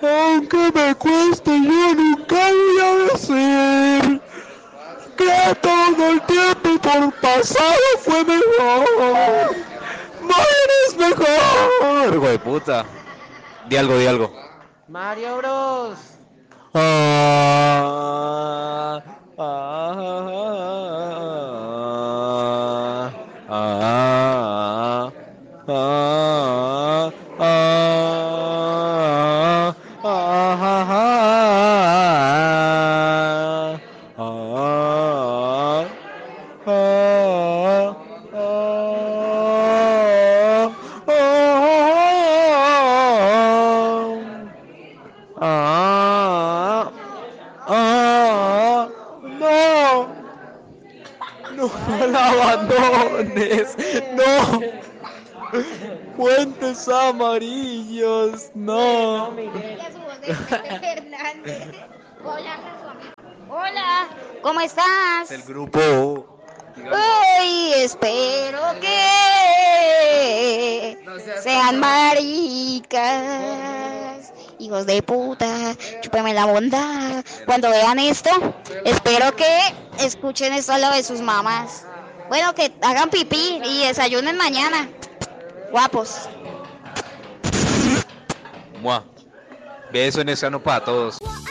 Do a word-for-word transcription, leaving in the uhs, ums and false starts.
Aunque me cueste, yo nunca voy a decir que todo el tiempo por pasado fue mejor. Morir es mejor. Hijo de puta. Di algo, di algo. Mario Bros. Ah, ah, ah, ah, ah, ah, ah, ah, ah, ah, no, no la abandones, no, puentes amarillos, Miguel, no. no, Miguel. Y a su voz de Vicente Fernández. Hola, hola, ¿cómo estás? El grupo. Uy, espero que No seas sean pasado. maricas, hijos de puta, chúpeme la bondad. Cuando vean esto, espero que escuchen esto a lo de sus mamás. Bueno, que hagan pipí y desayunen mañana. Guapos. Mua. Beso en el sano para todos.